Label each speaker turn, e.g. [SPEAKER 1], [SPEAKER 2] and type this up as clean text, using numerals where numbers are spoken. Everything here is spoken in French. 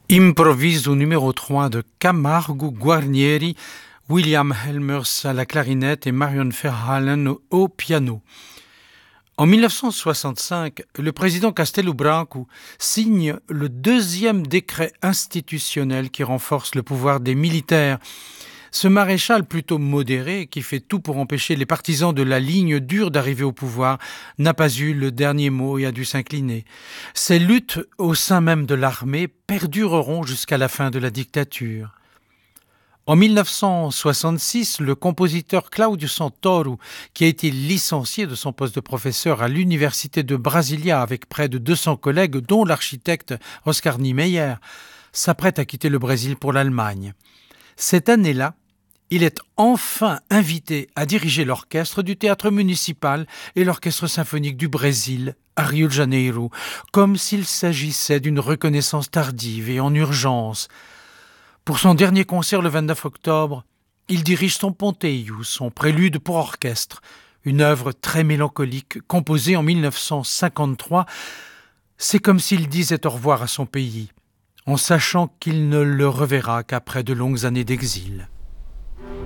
[SPEAKER 1] Improviso numéro 3 de Camargo Guarnieri, William Helmers à la clarinette et Marion Verhalen au piano. En 1965, le président Castelo Branco signe le deuxième décret institutionnel qui renforce le pouvoir des militaires. Ce maréchal plutôt modéré, qui fait tout pour empêcher les partisans de la ligne dure d'arriver au pouvoir, n'a pas eu le dernier mot et a dû s'incliner. Ces luttes au sein même de l'armée perdureront jusqu'à la fin de la dictature. En 1966, le compositeur Claudio Santoro, qui a été licencié de son poste de professeur à l'université de Brasilia avec près de 200 collègues, dont l'architecte Oscar Niemeyer, s'apprête à quitter le Brésil pour l'Allemagne. Cette année-là, il est enfin invité à diriger l'orchestre du théâtre municipal et l'orchestre symphonique du Brésil à Rio de Janeiro, comme s'il s'agissait d'une reconnaissance tardive et en urgence. Pour son dernier concert le 29 octobre, il dirige son Ponteio, son prélude pour orchestre, une œuvre très mélancolique composée en 1953. C'est comme s'il disait au revoir à son pays, en sachant qu'il ne le reverra qu'après de longues années d'exil.